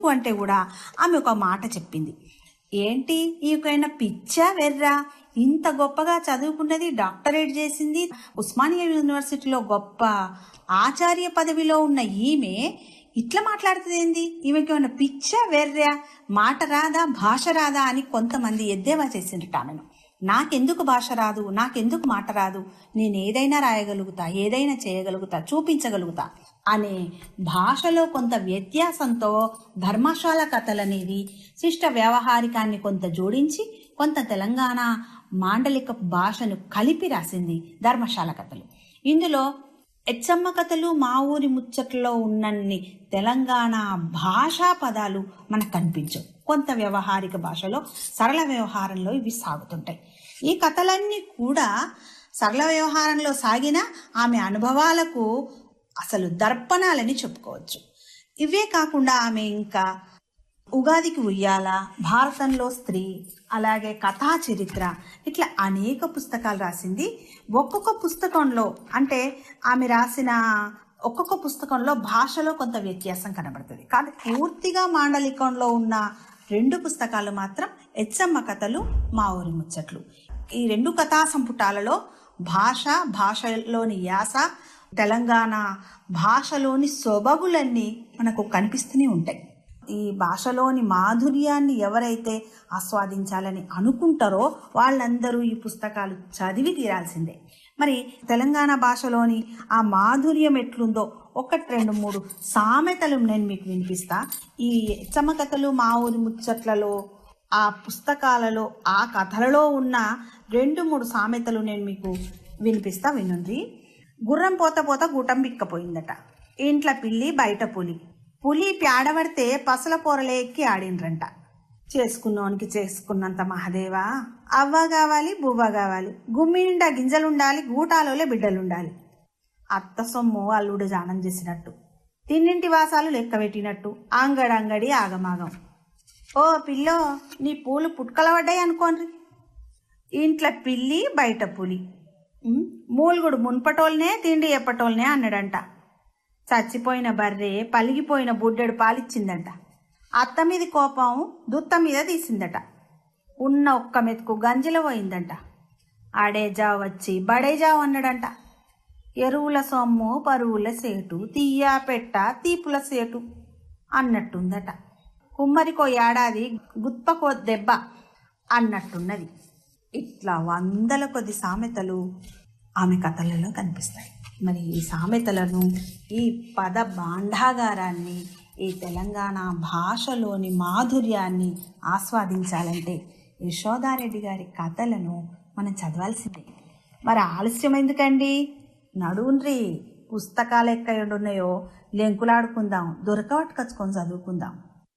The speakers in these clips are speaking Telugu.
అంటే కూడా ఆమె ఒక మాట చెప్పింది. ఏంటి ఈకైనా పిచ్చా వెర్రా, ఇంత గొప్పగా చదువుకున్నది, డాక్టరేట్ చేసింది, ఉస్మానియా యూనివర్సిటీలో గొప్ప ఆచార్య పదవిలో ఉన్న ఈమె ఇట్లా మాట్లాడుతుంది ఏంది, ఈమెకి ఏమైనా పిచ్చా వెర్రా, మాట రాదా భాష రాదా అని కొంతమంది ఎద్దేవా చేసిండ్రట ఆమెను. నాకెందుకు భాష రాదు, నాకెందుకు మాట రాదు, నేను ఏదైనా రాయగలుగుతా, ఏదైనా చేయగలుగుతా, చూపించగలుగుతా అనే భాషలో కొంత వ్యత్యాసంతో ధర్మశాల కథలనేది శిష్ట వ్యవహారికాన్ని కొంత జోడించి కొంత తెలంగాణ మాండలిక భాషను కలిపి రాసింది ధర్మశాల కథలు. ఇందులో ఎచ్చమ్మ కథలు, మా ఊరి ముచ్చట్లో ఉన్నన్ని తెలంగాణ భాషా పదాలు మనకు కనిపించవు. కొంత వ్యవహారిక భాషలో సరళ వ్యవహారంలో ఇవి సాగుతుంటాయి. ఈ కథలన్నీ కూడా సరళ వ్యవహారంలో సాగిన ఆమె అనుభవాలకు అసలు దర్పణాలని చెప్పుకోవచ్చు. ఇవే కాకుండా ఆమె ఇంకా ఉగాదికి ఉయ్యాల, భారతంలో స్త్రీ, అలాగే కథా చరిత్ర, ఇట్లా అనేక పుస్తకాలు రాసింది. ఒక్కొక్క పుస్తకంలో అంటే ఆమె రాసిన ఒక్కొక్క పుస్తకంలో భాషలో కొంత వ్యత్యాసం కనబడుతుంది. కానీ పూర్తిగా మాండలికంలో ఉన్న 2 పుస్తకాలు మాత్రం ఎచ్చమ్మ కథలు, మా ఊరి ముచ్చట్లు. ఈ 2 కథా సంపుటాలలో భాషలోని యాస, తెలంగాణ భాషలోని సొబగులన్నీ మనకు కనిపిస్తూనే ఉంటాయి. ఈ భాషలోని మాధుర్యాన్ని ఎవరైతే ఆస్వాదించాలని అనుకుంటారో వాళ్ళందరూ ఈ పుస్తకాలు చదివి తీరాల్సిందే. మరి తెలంగాణ భాషలోని ఆ మాధుర్యం ఎట్లుందో 1, 2, 3 సామెతలు నేను మీకు వినిపిస్తా. ఈ ఎచ్చమ్మ కథలు, మా ఊరి ముచ్చట్లలో, ఆ పుస్తకాలలో, ఆ కథలలో ఉన్న 2, 3 సామెతలు నేను మీకు వినిపిస్తా, వినుండ్రి. గుర్రం పోత పోత గూటం బిక్కపోయిందట, ఇంట్లో పిల్లి బయట పులి, పులి ప్యాడబడితే పసల పొరలే ఎక్కి ఆడిండ్రంట, చేసుకున్నోనికి చేసుకున్నంత మహదేవా, అవ్వ కావాలి బువ్వ కావాలి, గుమ్మి నిండా గింజలుండాలి, గూటాలోలే బిడ్డలుండాలి. అత్త సొమ్ము అల్లుడు జానం చేసినట్టు, తిన్నింటి వాసాలు లెక్క పెట్టినట్టు, అంగడంగడి ఆగమాగం. ఓ పిల్లో, నీ పూలు పుట్కలవడ్డాయి అనుకోండి, ఇంట్లో పిల్లి బయట పులి, మూలుగుడు మున్పటోల్నే తిండి ఎప్పటోల్నే అన్నాడంట. చచ్చిపోయిన బర్రె పలిగిపోయిన బుడ్డెడు పాలిచ్చిందంట. అత్త మీద కోపం దుత్త మీద తీసిందట. ఉన్న ఒక్క మెతుకు గంజిలో పోయిందంట. ఆడేజావు వచ్చి బడేజావు అన్నాడంట. ఎరువుల సొమ్ము పరువుల సేటు, తీయ పెట్ట తీపుల సేటు అన్నట్టుందట. కుమ్మరికో ఏడాది గుత్పకో దెబ్బ అన్నట్టున్నది. ఇట్లా 100ల కొద్ది సామెతలు ఆమె కథలలో కనిపిస్తాయి. మరి ఈ సామెతలను, ఈ పద భాండాగారాన్ని, ఈ తెలంగాణ భాషలోని మాధుర్యాన్ని ఆస్వాదించాలంటే యశోదారెడ్డి గారి కథలను మనం చదవాల్సిందే. మరి ఆలస్యం ఎందుకండి, నడువుండ్రి, పుస్తకాలు ఎక్కడున్నాయో లెంకులాడుకుందాం, దొరకవట్టుకొచ్చుకొని చదువుకుందాం.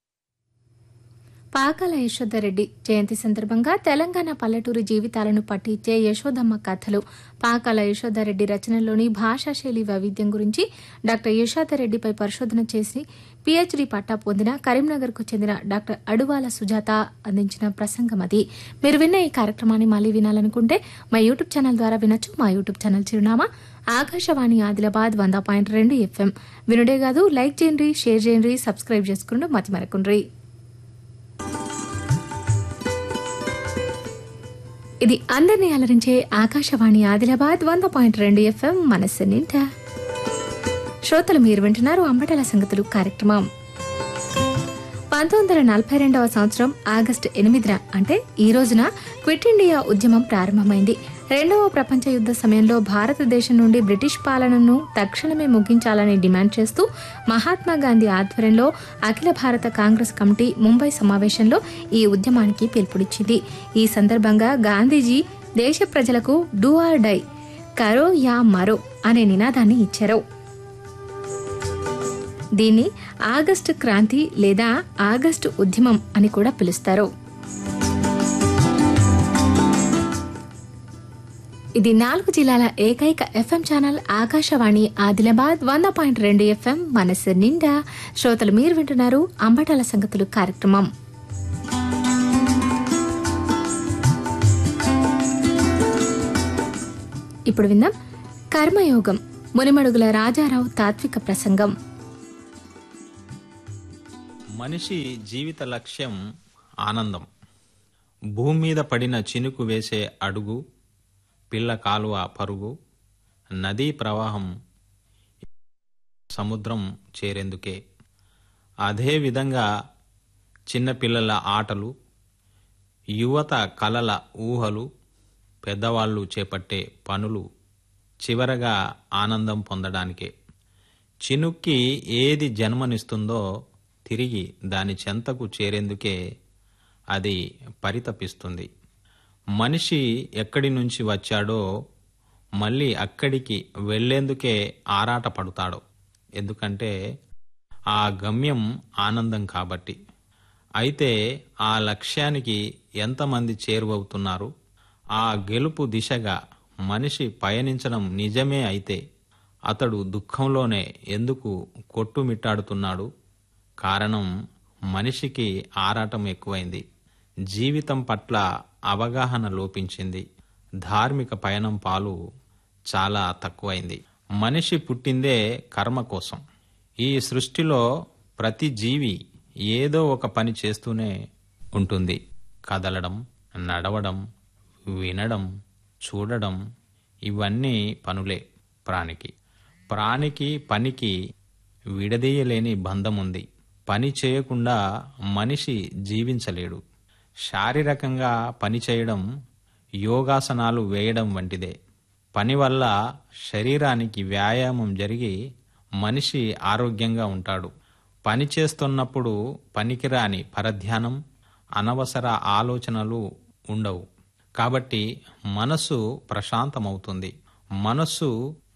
పాకాల యశోదారెడ్డి జయంతి సందర్భంగా తెలంగాణ పల్లెటూరు జీవితాలను పట్టించే యశోదమ్మ కథలు, పాకాల యశోదారెడ్డి రచనలోని భాషాశైలి వైవిధ్యం గురించి డాక్టర్ యశోదారెడ్డిపై పరిశోధన చేసి పీహెచ్డీ పట్టా పొందిన కరీంనగర్కు చెందిన డాక్టర్ అడువాల సుజాత అందించిన ప్రసంగం అది. మీరు విన్న ఈ కార్యక్రమాన్ని మళ్లీ వినాలనుకుంటే మా యూట్యూబ్ ఛానల్ ద్వారా వినొచ్చు. మా యూట్యూబ్ ఛానల్ చిరునామా ఆకాశవాణి ఆదిలాబాద్ 100.2 FM. వినుడే కాదు, లైక్ చేయండి, షేర్ చేయండి, సబ్స్క్రైబ్ చేసుకుంటూ మతి మరకుండ్రి. ఇది అందరినీ అలరించే ఆకాశవాణి ఆదిలాబాద్ 100.2 FM మనస్సు నిండా. శ్రోతలు మీరు వింటున్నారు అంబటల సంగతులు కార్యక్రమం. 1942వ సంవత్సరం ఆగస్టు 8న అంటే ఈ రోజున క్విట్ ఇండియా ఉద్యమం ప్రారంభమైంది. 2వ ప్రపంచ యుద్ధ సమయంలో భారతదేశం నుండి బ్రిటిష్ పాలనను తక్షణమే ముగించాలని డిమాండ్ చేస్తూ మహాత్మా గాంధీ ఆధ్వర్యంలో అఖిల భారత కాంగ్రెస్ కమిటీ ముంబై సమావేశంలో ఈ ఉద్యమానికి పిలుపునిచ్చింది. ఈ సందర్భంగా గాంధీజీ దేశ ప్రజలకు డూ ఆర్ డై, కరో యా మరో అనే నినాదాన్ని ఇచ్చారు. దీన్ని ఆగస్టు క్రాంతి లేదా ఆగస్టు ఉద్యమం అని కూడా పిలుస్తారు. ఇది 4 జిల్లాల ఏకైక FM channel Akashvani Adilabad 100.2 FM మనస్సు నిండా. శ్రోతలు మీరు వింటున్నారు అంబటాల సంగతులు కార్యక్రమం. ఇప్పుడు విందాం కర్మయోగం, మునిమడుగుల రాజారావు తాత్విక ప్రసంగం. మనిషి జీవిత లక్ష్యం ఆనందం. భూమి మీద పడిన చినుకు వేసే అడుగు, పిల్ల కాలువ పరుగు, నదీ ప్రవాహం సముద్రం చేరేందుకే. అదేవిధంగా చిన్నపిల్లల ఆటలు, యువత కలల ఊహలు, పెద్దవాళ్ళు చేపట్టే పనులు చివరగా ఆనందం పొందడానికే. చినుక్కి ఏది జన్మనిస్తుందో తిరిగి దాని చెంతకు చేరేందుకే అది పరితపిస్తుంది. మనిషి ఎక్కడి నుంచి వచ్చాడో మళ్ళీ అక్కడికి వెళ్లేందుకే ఆరాటపడతాడు. ఎందుకంటే ఆ గమ్యం ఆనందం కాబట్టి. అయితే ఆ లక్ష్యానికి ఎంతమంది చేరువవుతున్నారు? ఆ గెలుపు దిశగా మనిషి పయనించడం నిజమే అయితే అతడు దుఃఖంలోనే ఎందుకు కొట్టుమిట్టాడుతున్నాడు? కారణం మనిషికి ఆరాటం ఎక్కువైంది, జీవితం పట్ల అవగాహన లోపించింది, ధార్మిక పయనం పాలు చాలా తక్కువైంది. మనిషి పుట్టిందే కర్మ కోసం. ఈ సృష్టిలో ప్రతి జీవి ఏదో ఒక పని చేస్తూనే ఉంటుంది. కదలడం, నడవడం, వినడం, చూడడం, ఇవన్నీ పనులే ప్రాణికి. ప్రాణికి పనికి విడదీయలేని బంధం ఉంది. పని చేయకుండా మనిషి జీవించలేడు. శారీరకంగా పని చేయడం యోగాసనాలు వేయడం వంటిదే. పని వల్ల శరీరానికి వ్యాయామం జరిగి మనిషి ఆరోగ్యంగా ఉంటాడు. పని చేస్తున్నప్పుడు పనికిరాని పరధ్యానం, అనవసర ఆలోచనలు ఉండవు. కాబట్టి మనసు ప్రశాంతమవుతుంది. మనస్సు,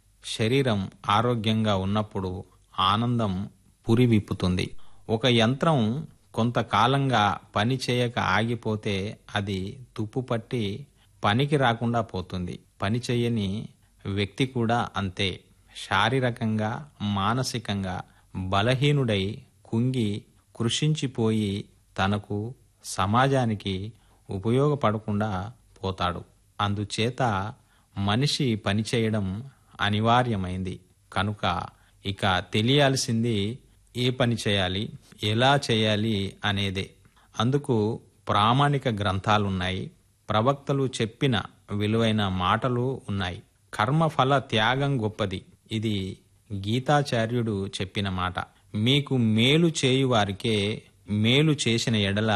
శరీరం ఆరోగ్యంగా ఉన్నప్పుడు ఆనందం పురివిప్పుతుంది. ఒక యంత్రం కొంతకాలంగా పని చేయక ఆగిపోతే అది తుప్పుపట్టి పనికి రాకుండా పోతుంది. పని చేయని వ్యక్తి కూడా అంతే. శారీరకంగా, మానసికంగా బలహీనుడై కుంగి కృషించిపోయి తనకు, సమాజానికి ఉపయోగపడకుండా పోతాడు. అందుచేత మనిషి పనిచేయడం అనివార్యమైంది. కనుక ఇక తెలియాల్సింది ఏ పని చేయాలి, ఎలా చేయాలి అనేదే. అందుకు ప్రామాణిక గ్రంథాలున్నాయి. ప్రవక్తలు చెప్పిన విలువైన మాటలు ఉన్నాయి. కర్మఫల త్యాగం గొప్పది. ఇది గీతాచార్యుడు చెప్పిన మాట. మీకు మేలు చేయువారికే మేలు చేసిన ఎడల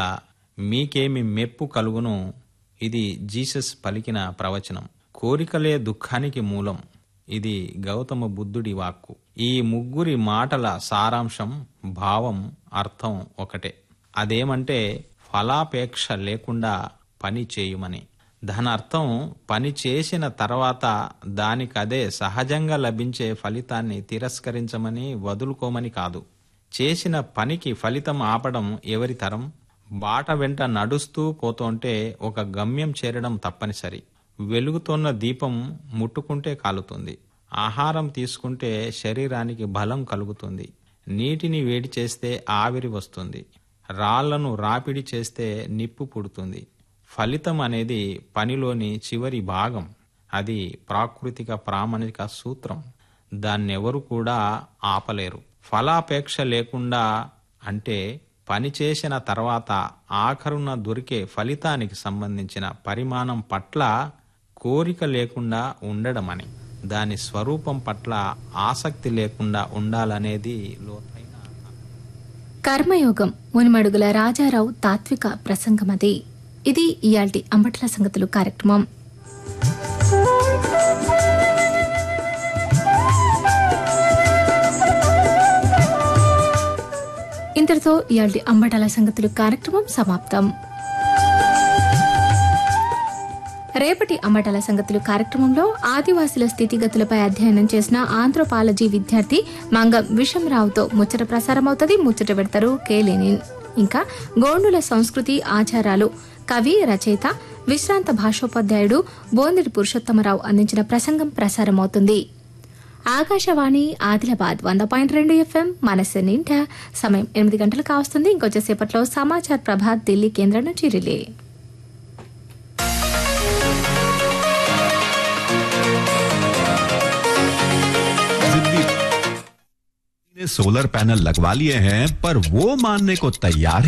మీకేమి మెప్పు కలుగును. ఇది జీసస్ పలికిన ప్రవచనం. కోరికలే దుఃఖానికి మూలం. ఇది గౌతమ బుద్ధుడి వాక్కు. ఈ ముగ్గురి మాటల సారాంశం, భావం, అర్థం ఒకటే. అదేమంటే ఫలాపేక్ష లేకుండా పని చేయుమని. దాని అర్థం పని చేసిన తర్వాత దానికదే సహజంగా లభించే ఫలితాన్ని తిరస్కరించమని, వదులుకోమని కాదు. చేసిన పనికి ఫలితం ఆపడం ఎవరి తరం? బాట వెంట నడుస్తూ పోతుంటే ఒక గమ్యం చేరడం తప్పనిసరి. వెలుగుతోన్న దీపం ముట్టుకుంటే కాలుతుంది. ఆహారం తీసుకుంటే శరీరానికి బలం కలుగుతుంది. నీటిని వేడి చేస్తే ఆవిరి వస్తుంది. రాళ్లను రాపిడి చేస్తే నిప్పు పుడుతుంది. ఫలితం అనేది పనిలోని చివరి భాగం. అది ప్రాకృతిక ప్రామాణిక సూత్రం. దాన్నెవరు కూడా ఆపలేరు. ఫలాపేక్ష లేకుండా అంటే పని చేసిన తర్వాత ఆఖరున దొరికే ఫలితానికి సంబంధించిన పరిమాణం పట్ల కోరిక లేకుండా ఉండడమని. దాని స్వరూపం పట్ల ఆసక్తి లేకుండా ఉండాలనేది లోతైన. కర్మయోగం మునిమడుగుల రాజారావు తాత్విక ప్రసంగమది. ఇది ఇయాల్టి అంబట్ల సంగతులు కార్యక్రమం. ఇంతటితో ఇయాల్టి అంబటాల సంగతులు కార్యక్రమం సమాప్తం. రేపటి అంబటాల సంగతులు కార్యక్రమంలో ఆదివాసుల స్థితిగతులపై అధ్యయనం చేసిన ఆంథ్రోపాలజీ విద్యార్థి మంగం విషంరావుతో ముచ్చట ప్రసారమవుతుంది. ముచ్చట పెడతారు కె లెనిన్. ఇంకా గోండుల సంస్కృతి, ఆచారాలు కవి, రచయిత, విశ్రాంత భాషోపాధ్యాయుడు బోందిడి పురుషోత్తమరావు అందించిన ప్రసంగం ప్రసారమవుతుంది. ఆకాశవాణి ఆదిలాబాద్ 100.2 FM మనస్సు నిండా. సమయం 8 గంటలు కావస్తుంది. ఇంకొంచెంసేపట్లో సమాచార్ ప్రభాత్ ఢిల్లీ కేంద్రం నుంచి రిలే. सोलर पैनल लगवा लिए हैं पर वो मानने को तैयार